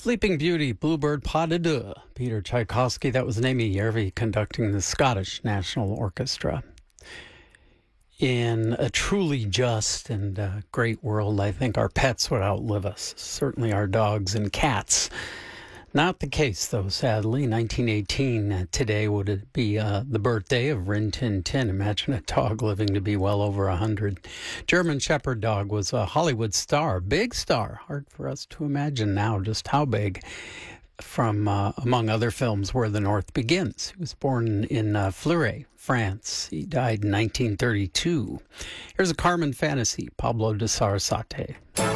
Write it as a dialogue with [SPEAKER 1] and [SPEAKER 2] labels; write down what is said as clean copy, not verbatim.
[SPEAKER 1] Sleeping Beauty, Bluebird Pas de Deux. Peter Tchaikovsky, that was Amy Järvi conducting the Scottish National Orchestra. In a truly just and great world, I think our pets would outlive us, certainly our dogs and cats. Not the case, though, sadly. 1918, today would be the birthday of Rin Tin Tin. Imagine a dog living to be well over 100. German Shepherd dog was a Hollywood star, big star. Hard for us to imagine now just how big. From, among other films, Where the North Begins. He was born in Fleury, France. He died in 1932. Here's a Carmen fantasy, Pablo de Sarasate.